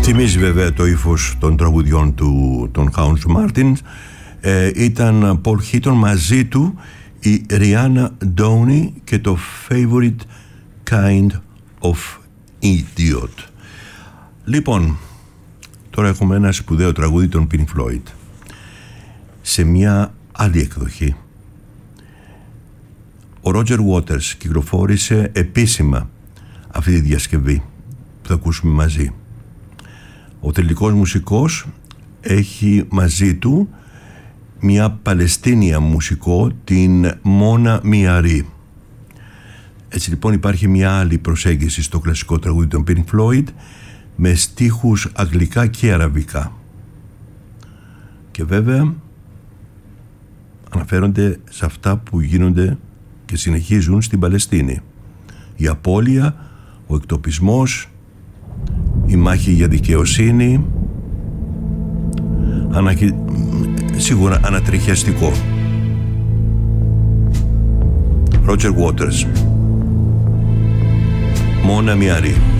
Θυμίζει βέβαια το ύφος των τραγουδιών των Hounds Martins. Ήταν Paul Heaton, μαζί του η Rihanna Downey και το Favorite Kind of Idiot. Λοιπόν, τώρα έχουμε ένα σπουδαίο τραγούδι των Pink Floyd σε μια άλλη εκδοχή. Ο Roger Waters κυκλοφόρησε επίσημα αυτή τη διασκευή που θα ακούσουμε μαζί. Ο τελικός μουσικός έχει μαζί του μια Παλαιστίνια μουσικό, την Μόνα Μιαρή. Έτσι λοιπόν υπάρχει μια άλλη προσέγγιση στο κλασικό τραγούδι των Pink Floyd με στίχους αγγλικά και αραβικά. Και βέβαια αναφέρονται σε αυτά που γίνονται και συνεχίζουν στην Παλαιστίνη. Η απώλεια, ο εκτοπισμός, η μάχη για δικαιοσύνη, σίγουρα ανατριχιαστικό. Roger Waters, Μόνα Μιαρή.